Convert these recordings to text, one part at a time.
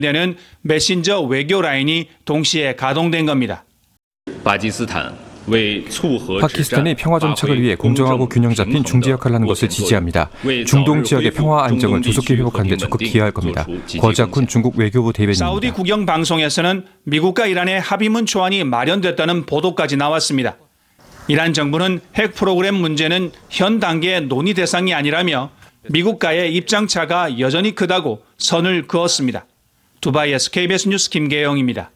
되는 메신저 외교 라인이 동시에 가동된 겁니다. 파키스탄이 평화 정착을 위해 공정하고 균형 잡힌 중재 역할을 하는 것을 지지합니다. 중동 지역의 평화 안정을 조속히 회복하는 데 적극 기여할 겁니다. 거자쿤 중국 외교부 대변인입니다. 사우디 국영 방송에서는 미국과 이란의 합의문 초안이 마련됐다는 보도까지 나왔습니다. 이란 정부는 핵 프로그램 문제는 현 단계의 논의 대상이 아니라며 미국과의 입장차가 여전히 크다고 선을 그었습니다. 두바이에서 KBS 뉴스 김계영입니다.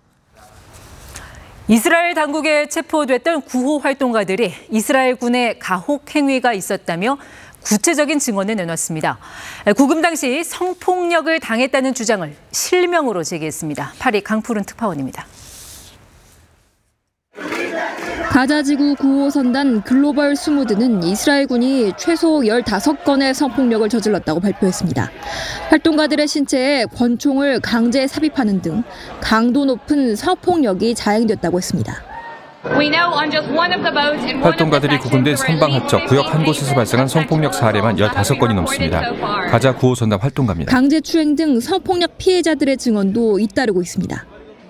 이스라엘 당국에 체포됐던 구호 활동가들이 이스라엘 군의 가혹 행위가 있었다며 구체적인 증언을 내놨습니다. 구금 당시 성폭력을 당했다는 주장을 실명으로 제기했습니다. 파리 강푸른 특파원입니다. 가자지구 9호 선단 글로벌 스무드는 이스라엘군이 최소 15건의 성폭력을 저질렀다고 발표했습니다. 활동가들의 신체에 권총을 강제 삽입하는 등 강도 높은 성폭력이 자행됐다고 했습니다. 활동가들이 구금된 선방하척 구역 한 곳에서 발생한 성폭력 사례만 15건이 넘습니다. 가자 9호 선단 활동가입니다. 강제추행 등 성폭력 피해자들의 증언도 잇따르고 있습니다.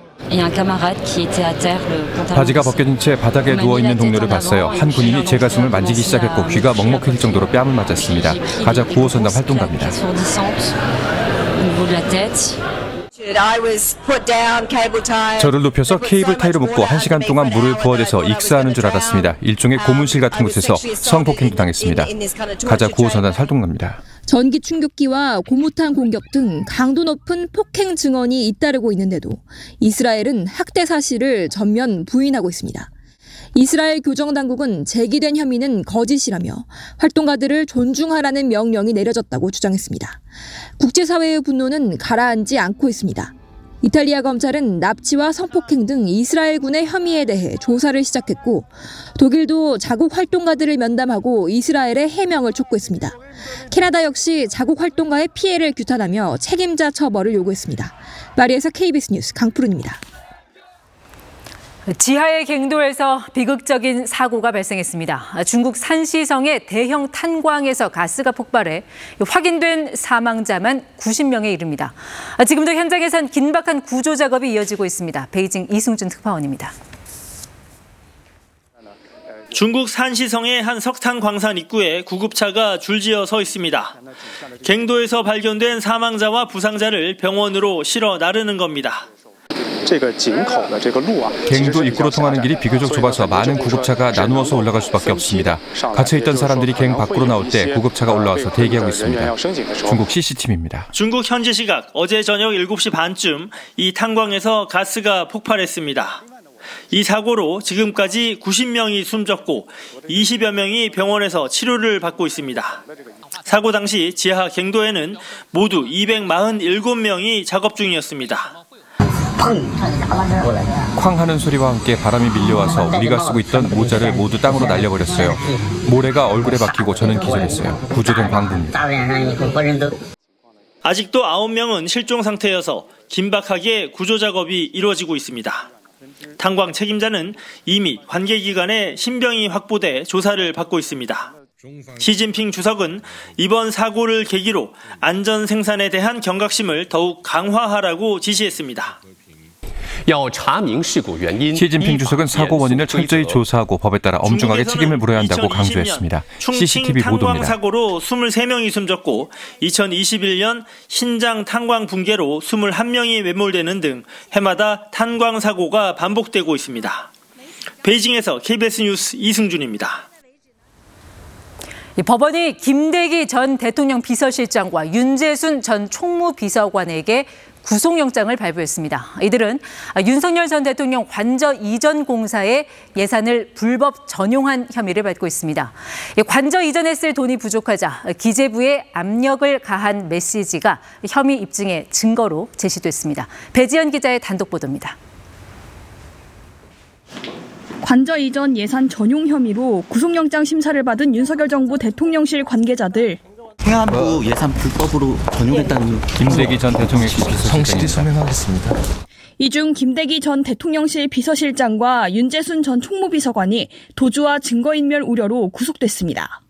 바지가 벗겨진 채 바닥에 누워있는 동료를 봤어요. 한 군인이 제 가슴을 만지기 시작했고 귀가 먹먹해질 정도로 뺨을 맞았습니다. 가자 9호 선단 활동가입니다. 저를 눕혀서 케이블 타이로 묶고 1시간 동안 물을 부어대서 익사하는 줄 알았습니다. 일종의 고문실 같은 곳에서 성폭행도 당했습니다. 가자 9호 선단 활동가입니다. 전기 충격기와 고무탄 공격 등 강도 높은 폭행 증언이 잇따르고 있는데도 이스라엘은 학대 사실을 전면 부인하고 있습니다. 이스라엘 교정당국은 제기된 혐의는 거짓이라며 활동가들을 존중하라는 명령이 내려졌다고 주장했습니다. 국제사회의 분노는 가라앉지 않고 있습니다. 이탈리아 검찰은 납치와 성폭행 등 이스라엘군의 혐의에 대해 조사를 시작했고 독일도 자국 활동가들을 면담하고 이스라엘의 해명을 촉구했습니다. 캐나다 역시 자국 활동가의 피해를 규탄하며 책임자 처벌을 요구했습니다. 파리에서 KBS 뉴스 강푸른입니다. 지하의 갱도에서 비극적인 사고가 발생했습니다. 중국 산시성의 대형 탄광에서 가스가 폭발해 확인된 사망자만 90명에 이릅니다. 지금도 현장에선 긴박한 구조 작업이 이어지고 있습니다. 베이징 이승준 특파원입니다. 중국 산시성의 한 석탄 광산 입구에 구급차가 줄지어 서 있습니다. 갱도에서 발견된 사망자와 부상자를 병원으로 실어 나르는 겁니다. 갱도 입구로 통하는 길이 비교적 좁아서 많은 구급차가 나누어서 올라갈 수밖에 없습니다. 갇혀있던 사람들이 갱 밖으로 나올 때 구급차가 올라와서 대기하고 있습니다. 중국 CCTV입니다. 중국 현지 시각 어제 저녁 7시 반쯤 이 탄광에서 가스가 폭발했습니다. 이 사고로 지금까지 90명이 숨졌고 20여 명이 병원에서 치료를 받고 있습니다. 사고 당시 지하 갱도에는 모두 247명이 작업 중이었습니다. 쾅 하는 소리와 함께 바람이 밀려와서 우리가 쓰고 있던 모자를 모두 땅으로 날려버렸어요. 모래가 얼굴에 박히고 저는 기절했어요. 구조된 광부입니다. 아직도 9명은 실종 상태여서 긴박하게 구조 작업이 이루어지고 있습니다. 탄광 책임자는 이미 관계기관에 신병이 확보돼 조사를 받고 있습니다. 시진핑 주석은 이번 사고를 계기로 안전 생산에 대한 경각심을 더욱 강화하라고 지시했습니다. 시진핑 주석은 사고 원인을 철저히 조사하고 법에 따라 엄중하게 책임을 물어야 한다고 강조했습니다. CCTV 보도입니다. 탄광 사고로 23명이 숨졌고 2021년 신장 탄광 붕괴로 21명이 매몰되는 등 해마다 탄광 사고가 반복되고 있습니다. 베이징에서 KBS 뉴스 이승준입니다. 법원이 김대기 전 대통령 비서실장과 윤재순 전 총무비서관에게 구속영장을 발부했습니다. 이들은 윤석열 전 대통령 관저 이전 공사에 예산을 불법 전용한 혐의를 받고 있습니다. 관저 이전에 쓸 돈이 부족하자 기재부에 압력을 가한 메시지가 혐의 입증의 증거로 제시됐습니다. 배지연 기자의 단독 보도입니다. 관저 이전 예산 전용 혐의로 구속영장 심사를 받은 윤석열 정부 대통령실 관계자들. 행안부 예산 불법으로 전용했다는 김대기 전 대통령실 성실히 설명하겠습니다. 이 중 김대기 전 대통령실 비서실장과 윤재순 전 총무비서관이 도주와 증거인멸 우려로 구속됐습니다.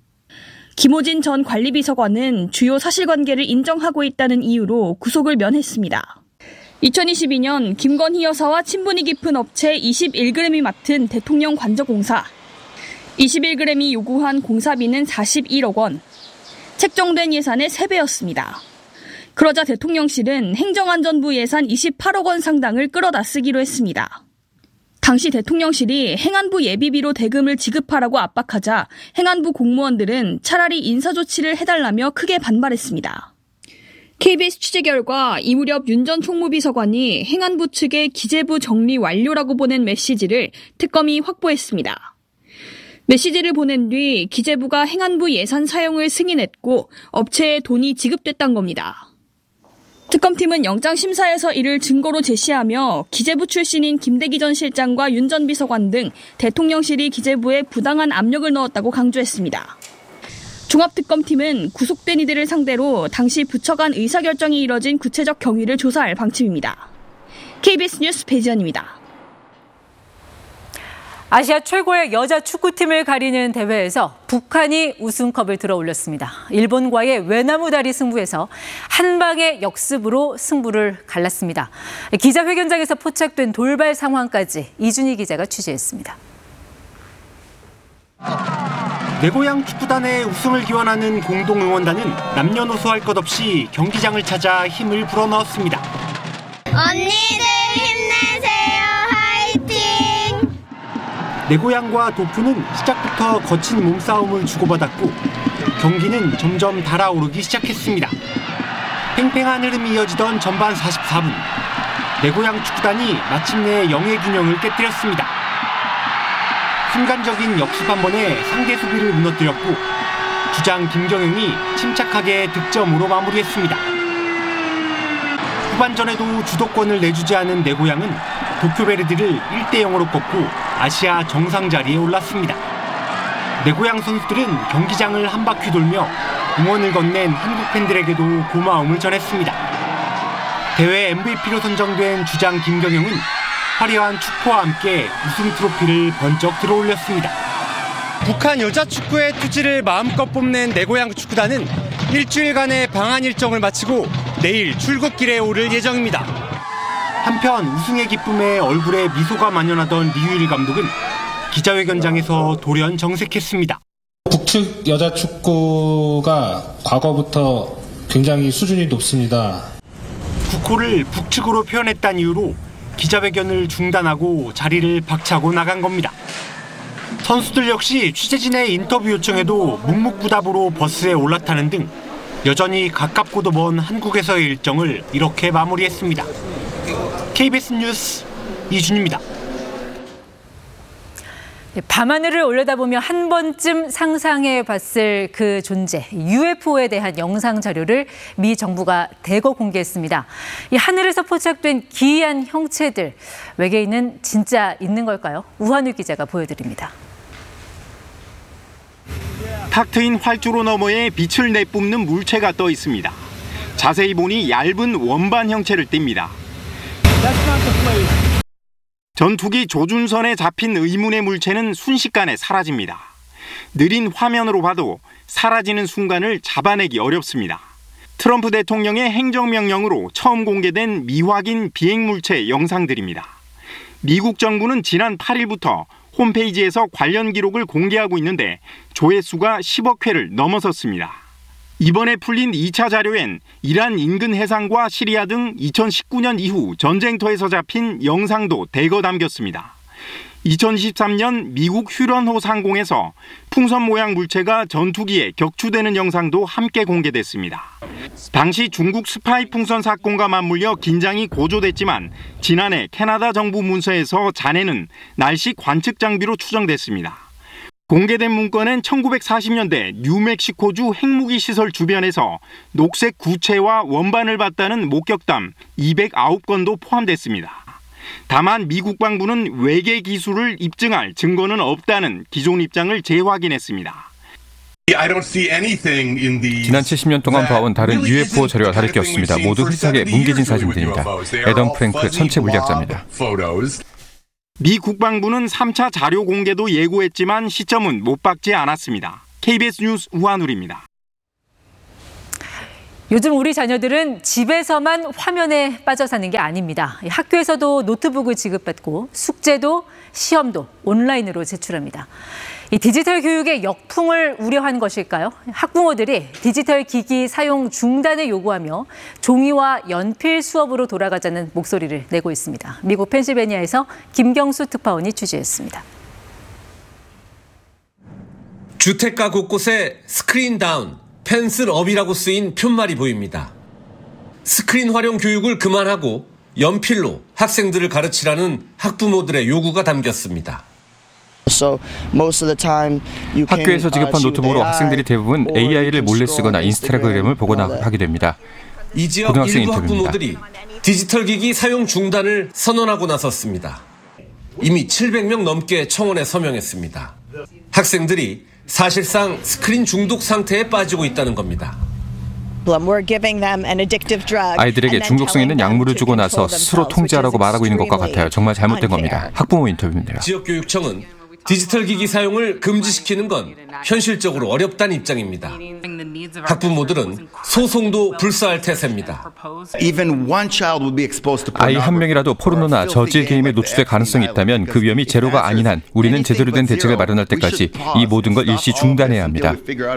김호진 전 관리비서관은 주요 사실관계를 인정하고 있다는 이유로 구속을 면했습니다. 2022년 김건희 여사와 친분이 깊은 업체 21g이 맡은 대통령 관저공사. 21g이 요구한 공사비는 41억 원. 책정된 예산의 3배였습니다. 그러자 대통령실은 행정안전부 예산 28억 원 상당을 끌어다 쓰기로 했습니다. 당시 대통령실이 행안부 예비비로 대금을 지급하라고 압박하자 행안부 공무원들은 차라리 인사조치를 해달라며 크게 반발했습니다. KBS 취재 결과 이 무렵 윤 전 총무비서관이 행안부 측에 기재부 정리 완료라고 보낸 메시지를 특검이 확보했습니다. 메시지를 보낸 뒤 기재부가 행안부 예산 사용을 승인했고 업체에 돈이 지급됐다는 겁니다. 특검팀은 영장심사에서 이를 증거로 제시하며 기재부 출신인 김대기 전 실장과 윤 전 비서관 등 대통령실이 기재부에 부당한 압력을 넣었다고 강조했습니다. 종합특검팀은 구속된 이들을 상대로 당시 부처 간 의사결정이 이뤄진 구체적 경위를 조사할 방침입니다. KBS 뉴스 배지연입니다. 아시아 최고의 여자 축구팀을 가리는 대회에서 북한이 우승컵을 들어올렸습니다. 일본과의 외나무다리 승부에서 한 방의 역습으로 승부를 갈랐습니다. 기자회견장에서 포착된 돌발 상황까지 이준희 기자가 취재했습니다. 내 고향 축구단의 우승을 기원하는 공동응원단은 남녀노소 할 것 없이 경기장을 찾아 힘을 불어넣었습니다. 언니들 힘내세요. 화이팅! 내 고향과 도쿄는 시작부터 거친 몸싸움을 주고받았고 경기는 점점 달아오르기 시작했습니다. 팽팽한 흐름이 이어지던 전반 44분, 내 고향 축구단이 마침내 영예균형을 깨뜨렸습니다. 순간적인 역습 한 번에 상대 수비를 무너뜨렸고 주장 김경영이 침착하게 득점으로 마무리했습니다. 후반전에도 주도권을 내주지 않은 내 고향은 도쿄베르디를 1대0으로 꺾고 아시아 정상 자리에 올랐습니다. 내 고향 선수들은 경기장을 한 바퀴 돌며 응원을 건넨 한국 팬들에게도 고마움을 전했습니다. 대회 MVP로 선정된 주장 김경영은 화려한 축포와 함께 우승 트로피를 번쩍 들어올렸습니다. 북한 여자 축구의 투지를 마음껏 뽐낸 내 고향 축구단은 일주일간의 방한 일정을 마치고 내일 출국길에 오를 예정입니다. 한편 우승의 기쁨에 얼굴에 미소가 만연하던 리유일 감독은 기자회견장에서 돌연 정색했습니다. 북측 여자 축구가 과거부터 굉장히 수준이 높습니다. 국호를 북측으로 표현했다는 이유로 기자회견을 중단하고 자리를 박차고 나간 겁니다. 선수들 역시 취재진의 인터뷰 요청에도 묵묵부답으로 버스에 올라타는 등 여전히 가깝고도 먼 한국에서의 일정을 이렇게 마무리했습니다. KBS 뉴스 이준입니다. 밤하늘을 올려다보며 한 번쯤 상상해봤을 그 존재, UFO에 대한 영상 자료를 미 정부가 대거 공개했습니다. 이 하늘에서 포착된 기이한 형체들, 외계인은 진짜 있는 걸까요? 우한우 기자가 보여드립니다. 탁 트인 활주로 너머에 빛을 내뿜는 물체가 떠 있습니다. 자세히 보니 얇은 원반 형체를 띱니다. 전투기 조준선에 잡힌 의문의 물체는 순식간에 사라집니다. 느린 화면으로 봐도 사라지는 순간을 잡아내기 어렵습니다. 트럼프 대통령의 행정명령으로 처음 공개된 미확인 비행물체 영상들입니다. 미국 정부는 지난 8일부터 홈페이지에서 관련 기록을 공개하고 있는데 조회수가 10억 회를 넘어섰습니다. 이번에 풀린 2차 자료엔 이란 인근 해상과 시리아 등 2019년 이후 전쟁터에서 잡힌 영상도 대거 담겼습니다. 2023년 미국 휴런호 상공에서 풍선 모양 물체가 전투기에 격추되는 영상도 함께 공개됐습니다. 당시 중국 스파이 풍선 사건과 맞물려 긴장이 고조됐지만 지난해 캐나다 정부 문서에서 잔해는 날씨 관측 장비로 추정됐습니다. 공개된 문건엔 1940년대 뉴멕시코주 핵무기 시설 주변에서 녹색 구체와 원반을 봤다는 목격담 209건도 포함됐습니다. 다만 미국 방부는 외계 기술을 입증할 증거는 없다는 기존 입장을 재확인했습니다. 지난 70년 동안 봐온 다른 UFO 자료와 다를 게 없습니다. 모두 흐릿하게 뭉개진 사진들입니다. 애덤 프랭크 천체 물리학자입니다. 미 국방부는 3차 자료 공개도 예고했지만 시점은 못 박지 않았습니다. KBS 뉴스 우한울입니다. 요즘 우리 자녀들은 집에서만 화면에 빠져 사는 게 아닙니다. 학교에서도 노트북을 지급받고 숙제도 시험도 온라인으로 제출합니다. 이 디지털 교육의 역풍을 우려한 것일까요? 학부모들이 디지털 기기 사용 중단을 요구하며 종이와 연필 수업으로 돌아가자는 목소리를 내고 있습니다. 미국 펜실베니아에서 김경수 특파원이 취재했습니다. 주택가 곳곳에 스크린 다운, 펜슬 업이라고 쓰인 푯말이 보입니다. 스크린 활용 교육을 그만하고 연필로 학생들을 가르치라는 학부모들의 요구가 담겼습니다. 학교에서 지급한 노트북으로 학생들이 대부분 AI를 몰래 쓰거나 인스타그램을 보거나 하게 됩니다. 이 지역 고등학생 일부 인터뷰입니다. 학부모들이 디지털 기기 사용 중단을 선언하고 나섰습니다. 이미 700명 넘게 청원에 서명했습니다. 학생들이 사실상 스크린 중독 상태에 빠지고 있다는 겁니다. 아이들에게 중독성 있는 약물을 주고 나서 스스로 통제하라고 말하고 있는 것과 같아요. 정말 잘못된 겁니다. 학부모 인터뷰인데요. 지역교육청은 디지털 기기 사용을 금지시키는 건 현실적으로 어렵다는 입장입니다. 학부모들은 소송도 불사할 태세입니다. 아이 한 명이라도 포르노나 저질 게임에 노출될 가능성이 있다면 그 위험이 제로가 아닌 한 우리는 제대로 된 대책을 마련할 때까지 이 모든 걸 일시 중단해야 합니다.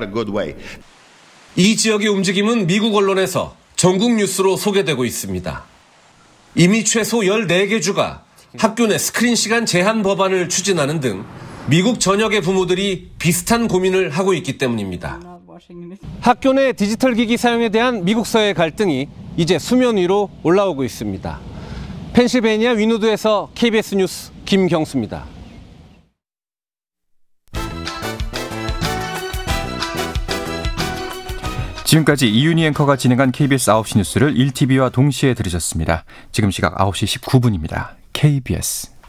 이 지역의 움직임은 미국 언론에서 전국 뉴스로 소개되고 있습니다. 이미 최소 14개 주가 학교 내 스크린 시간 제한 법안을 추진하는 등 미국 전역의 부모들이 비슷한 고민을 하고 있기 때문입니다. 학교 내 디지털 기기 사용에 대한 미국서의 갈등이 이제 수면 위로 올라오고 있습니다. 펜실베니아 위노드에서 KBS 뉴스 김경수입니다. 지금까지 이윤희 앵커가 진행한 KBS 9시 뉴스를 1TV와 동시에 들으셨습니다. 지금 시각 9시 19분입니다. KBS